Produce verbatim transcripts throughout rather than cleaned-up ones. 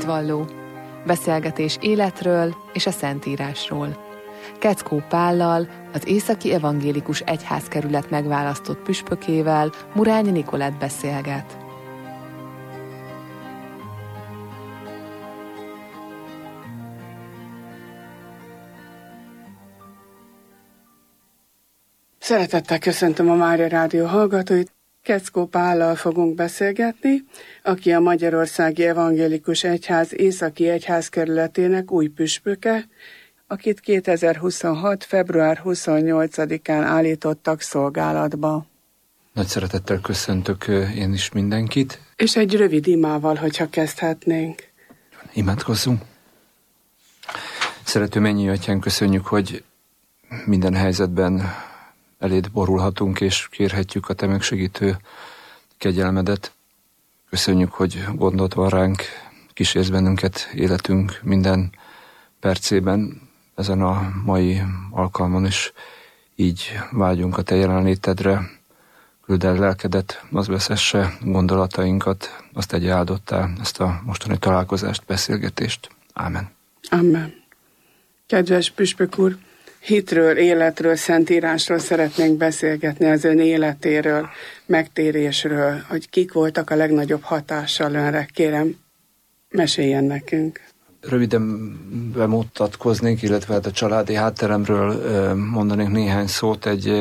Hitvalló. Beszélgetés életről és a Szentírásról. Keckó Pállal, az Északi Evangélikus Egyházkerület megválasztott püspökével, Murányi Nikolett beszélget. Szeretettel köszöntöm a Mária Rádió hallgatóit. Keckó Pállal fogunk beszélgetni, aki a Magyarországi Evangélikus Egyház Északi Egyházkerületének új püspöke, akit kétezer-huszonhat. február huszonnyolcadikán állítottak szolgálatba. Nagy szeretettel köszöntök én is mindenkit. És egy rövid imával, hogyha kezdhetnénk. Imádkozzunk. Szerető mennyi atyánk, köszönjük, hogy minden helyzetben eléd borulhatunk, és kérhetjük a te megsegítő kegyelmedet. Köszönjük, hogy gondot van ránk, kísérsz bennünket életünk minden percében, ezen a mai alkalmon is így vágyunk a te jelenlétedre. Küld el lelkedet, az vezesse gondolatainkat, azt tegye áldottá ezt a mostani találkozást, beszélgetést. Ámen. Amen. Kedves püspök úr, hitről, életről, Szentírásról szeretnénk beszélgetni, az ön életéről, megtérésről, hogy kik voltak a legnagyobb hatással önre. Kérem, meséljen nekünk. Röviden bemutatkoznék, illetve hát a családi hátteremről mondanék néhány szót. Egy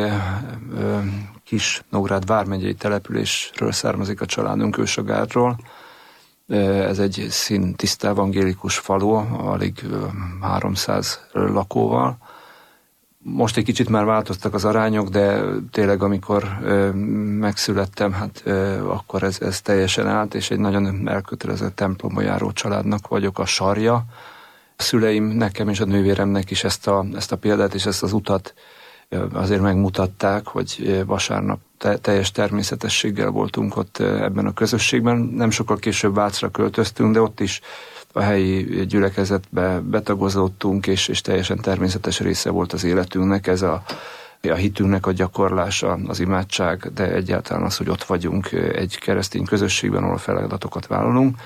kis Nógrád vármegyei településről származik a családunk, Ősagárról. Ez egy színtiszta evangélikus falu, alig háromszáz lakóval. Most egy kicsit már változtak az arányok, de tényleg amikor ö, megszülettem, hát ö, akkor ez, ez teljesen állt, és egy nagyon elkötelezett templomba járó családnak vagyok a sarja. A szüleim, nekem és a nővéremnek is ezt a, ezt a példát és ezt az utat ö, azért megmutatták, hogy vasárnap te, teljes természetességgel voltunk ott ö, ebben a közösségben. Nem sokkal később Vácra költöztünk, de ott is a helyi gyülekezetbe betagozódtunk, és, és teljesen természetes része volt az életünknek, ez a, a hitünknek a gyakorlása, az imádság, de egyáltalán az, hogy ott vagyunk egy keresztény közösségben, ahol feladatokat vállalunk.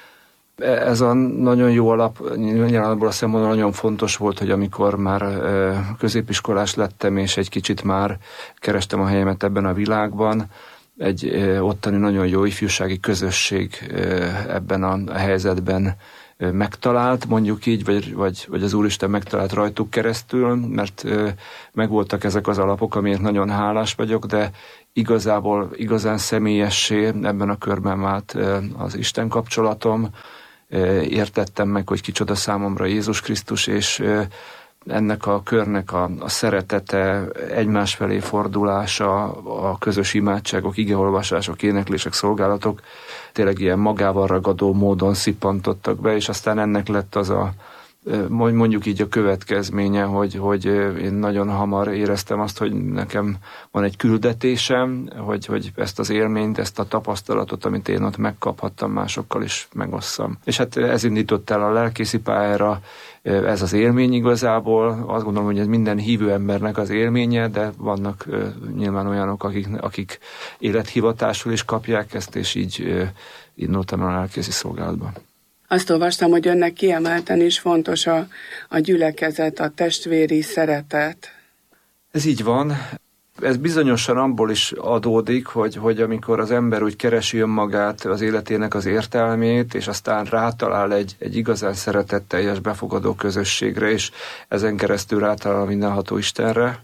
Ez a nagyon jó alap, nyilvánvalóan a szempontból nagyon fontos volt, hogy amikor már középiskolás lettem, és egy kicsit már kerestem a helyemet ebben a világban, egy ottani nagyon jó ifjúsági közösség ebben a helyzetben megtalált, mondjuk így, vagy, vagy, vagy az Úristen megtalált rajtuk keresztül, mert megvoltak ezek az alapok, amiért nagyon hálás vagyok, de igazából igazán személyessé ebben a körben vált az Isten kapcsolatom. Értettem meg, hogy kicsoda számomra Jézus Krisztus, és ennek a körnek a, a szeretete, egymás felé fordulása, a közös imádságok, igeolvasások, éneklések, szolgálatok tényleg ilyen magával ragadó módon szippantottak be, és aztán ennek lett az a, mondjuk így a következménye, hogy, hogy én nagyon hamar éreztem azt, hogy nekem van egy küldetésem, hogy, hogy ezt az élményt, ezt a tapasztalatot, amit én ott megkaphattam, másokkal is megosszam. És hát ez indított el a lelkészi pályára, ez az élmény igazából. Azt gondolom, hogy ez minden hívő embernek az élménye, de vannak uh, nyilván olyanok, akik, akik élethivatásul is kapják ezt, és így uh, indultam a lelkészi szolgálatba. Azt olvastam, hogy önnek kiemelten is fontos a, a gyülekezet, a testvéri szeretet. Ez így van. Ez bizonyosan abból is adódik, hogy, hogy amikor az ember úgy keresi önmagát, az életének az értelmét, és aztán rátalál egy, egy igazán szeretetteljes, befogadó közösségre, és ezen keresztül rátalál a mindenható Istenre,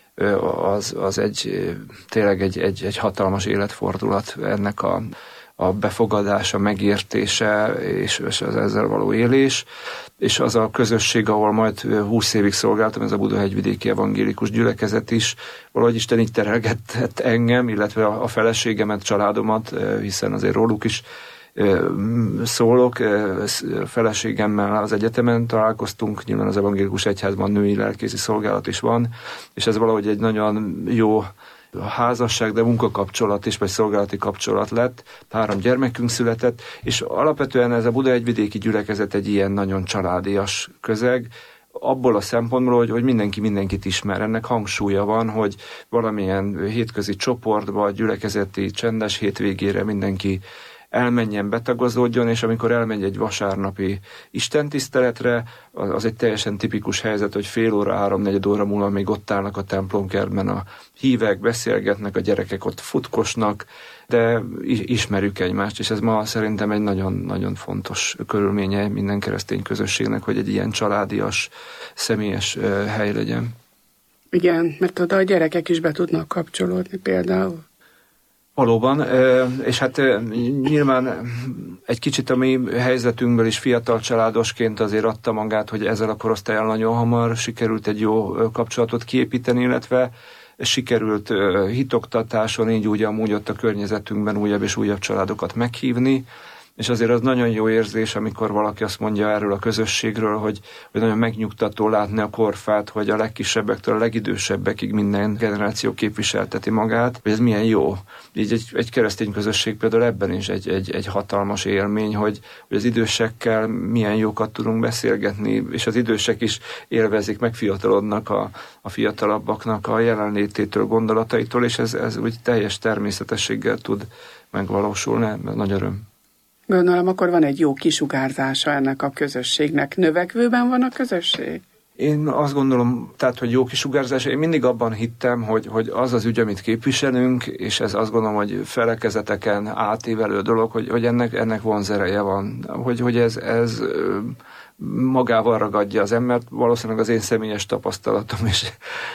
az, az egy, tényleg egy, egy, egy hatalmas életfordulat ennek a a befogadása, megértése és az ezzel való élés, és az a közösség, ahol majd húsz évig szolgáltam, ez a Budahegyvidéki Evangélikus Gyülekezet is, valahogy Isten így terelgetett engem, illetve a feleségemet, családomat, hiszen azért róluk is szólok. Feleségemmel az egyetemen találkoztunk, nyilván az Evangélikus Egyházban női lelkészi szolgálat is van, és ez valahogy egy nagyon jó a házasság, de munkakapcsolat is, vagy szolgálati kapcsolat lett. Három gyermekünk született, és alapvetően ez a Budahegyvidéki Gyülekezet egy ilyen nagyon családias közeg, abból a szempontból, hogy, hogy mindenki mindenkit ismer. Ennek hangsúlya van, hogy valamilyen hétközi csoportba, gyülekezeti csendes hétvégére mindenki elmenjen, betagozódjon, és amikor elmegy egy vasárnapi istentiszteletre, az egy teljesen tipikus helyzet, hogy fél óra, három-negyed óra múlva még ott állnak a templomkertben a hívek, beszélgetnek, a gyerekek ott futkosnak, de ismerjük egymást, és ez ma szerintem egy nagyon-nagyon fontos körülménye minden keresztény közösségnek, hogy egy ilyen családias, személyes hely legyen. Igen, mert oda a gyerekek is be tudnak kapcsolódni például. Valóban, és hát nyilván egy kicsit a mi helyzetünkből is fiatal családosként azért adta magát, hogy ezzel a korosztállyal nagyon hamar sikerült egy jó kapcsolatot kiépíteni, illetve sikerült hitoktatáson, így úgy amúgy ott a környezetünkben újabb és újabb családokat meghívni, és azért az nagyon jó érzés, amikor valaki azt mondja erről a közösségről, hogy, hogy nagyon megnyugtató látni a korfát, hogy a legkisebbektől a legidősebbekig minden generáció képviselteti magát, hogy ez milyen jó. Így egy, egy keresztény közösség például ebben is egy, egy, egy hatalmas élmény, hogy, hogy az idősekkel milyen jókat tudunk beszélgetni, és az idősek is élvezik, megfiatalodnak a, a fiatalabbaknak a jelenlététől, gondolataitól, és ez, ez úgy teljes természetességgel tud megvalósulni, nagy öröm. Gondolom, akkor van egy jó kisugárzása ennek a közösségnek. Növekvőben van a közösség? Én azt gondolom, tehát, hogy jó kisugárzása. Én mindig abban hittem, hogy, hogy az az ügy, amit képviselünk, és ez azt gondolom, hogy felekezeteken átívelő dolog, hogy, hogy ennek, ennek vonzereje van. Hogy, hogy ez, ez magával ragadja az embert. Valószínűleg az én személyes tapasztalatom is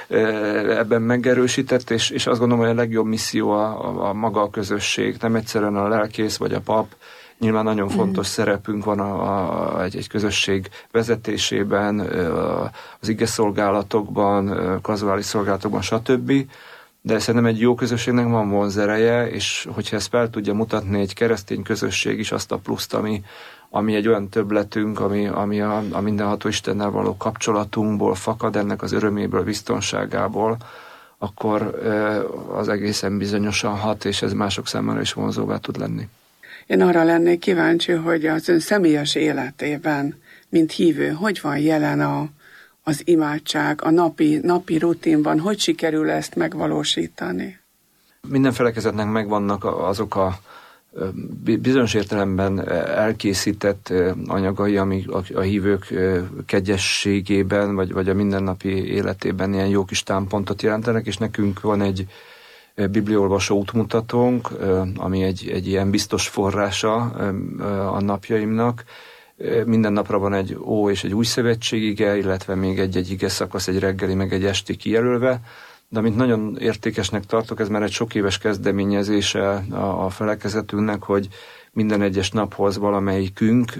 ebben megerősített, és, és azt gondolom, hogy a legjobb misszió a, a, a maga a közösség, nem egyszerűen a lelkész vagy a pap. Nyilván nagyon fontos mm. szerepünk van a, a, egy, egy közösség vezetésében, a, az igeszolgálatokban, kazuális szolgálatokban, stb. De szerintem egy jó közösségnek van vonzereje, és hogyha ezt fel tudja mutatni egy keresztény közösség is azt a pluszt, ami, ami egy olyan többletünk, ami, ami a, a mindenható Istennel való kapcsolatunkból fakad, ennek az öröméből, biztonságából, akkor az egészen bizonyosan hat, és ez mások számára is vonzóvá tud lenni. Én arra lennék kíváncsi, hogy az ön személyes életében, mint hívő, hogy van jelen a, az imádság, a napi, napi rutinban, hogy sikerül ezt megvalósítani? Minden felekezetnek megvannak azok a bizonyos értelemben elkészített anyagai, amik a hívők kegyességében, vagy, vagy a mindennapi életében ilyen jó kis támpontot jelentenek, és nekünk van egy bibliaolvasó útmutatónk, ami egy, egy ilyen biztos forrása a napjaimnak. Minden napra van egy ó és egy új szövetségige, illetve még egy-egy ige szakasz, egy reggeli, meg egy esti kijelölve. De amit nagyon értékesnek tartok, ez már egy sok éves kezdeményezése a, a felekezetünknek, hogy minden egyes naphoz valamelyikünk